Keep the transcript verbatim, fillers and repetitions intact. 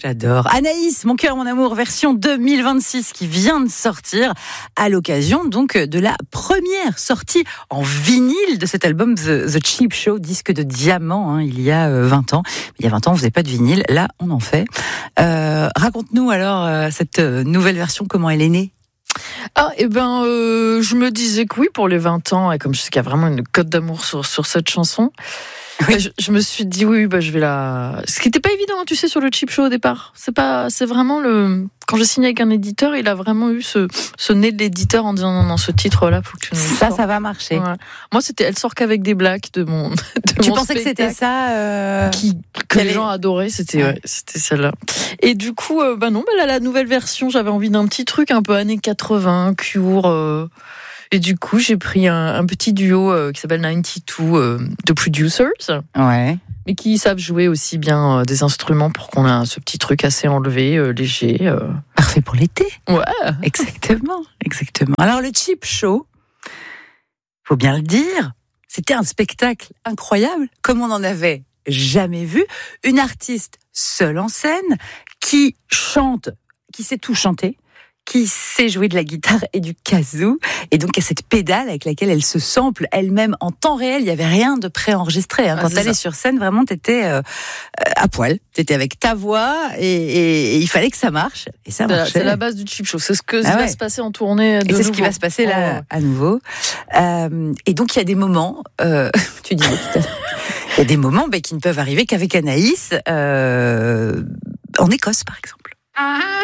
l'adore. Anaïs, Mon cœur, mon amour, version deux mille vingt-six qui vient de sortir à l'occasion donc de la première sortie en vinyle de cet album The, The Cheap Show, disque de diamant, hein, il y a vingt ans. Il y a vingt ans, on faisait pas de vinyle, là on en fait. Euh, raconte-nous alors euh, cette nouvelle version, comment elle est née? Ah, et ben, euh, je me disais que oui, pour les vingt ans, et comme je sais qu'il y a vraiment une cote d'amour sur, sur cette chanson, oui. je, je me suis dit oui, bah, je vais la. Ce qui n'était pas évident, tu sais, sur le Cheap Show au départ. C'est pas, c'est vraiment le. Quand j'ai signé avec un éditeur, il a vraiment eu ce, ce nez de l'éditeur en disant non, non, ce titre-là, faut que tu nous Ça, ça va marcher. Ouais. Moi, c'était, elle sort qu'avec des blagues de mon. De tu mon pensais que c'était ça euh... qui, que les gens adoraient, c'était, ouais, c'était celle-là. Et du coup, euh, bah non, bah là, la nouvelle version, j'avais envie d'un petit truc un peu années quatre-vingts, Cure. Euh, et du coup, j'ai pris un, un petit duo euh, qui s'appelle quatre-vingt-deux euh, de producers. Ouais. Mais qui savent jouer aussi bien euh, des instruments pour qu'on ait ce petit truc assez enlevé, euh, léger. Euh. Parfait pour l'été. Ouais. Exactement, exactement. Alors, le Cheap Show, faut bien le dire, c'était un spectacle incroyable, comme on n'en avait jamais vu. Une artiste seule en scène, qui chante, qui sait tout chanter, qui sait jouer de la guitare et du kazoo, et donc à cette pédale avec laquelle elle se sample elle-même en temps réel. Il n'y avait rien de préenregistré. Hein. Quand tu allais sur scène, vraiment, tu étais euh, à poil. Tu étais avec ta voix et, et, et il fallait que ça marche. Et ça marchait. C'est la base du Cheap Show. C'est ce que ah ça ouais. va se passer en tournée. De et c'est nouveau. ce qui va se passer là, oh. à nouveau. Euh, et donc, il y a des moments, euh, tu disais tout à l'heure, il y a des moments bah, qui ne peuvent arriver qu'avec Anaïs, euh, en Écosse, par exemple. Ah.